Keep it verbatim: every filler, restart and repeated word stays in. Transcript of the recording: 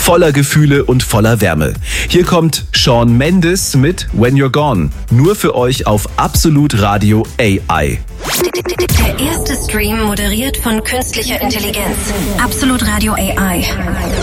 voller Gefühle und voller Wärme. Hier kommt Shawn Mendes mit When You're Gone. Nur für euch auf Absolut Radio A I. Der erste Stream moderiert von künstlicher Intelligenz. Absolut Radio A I.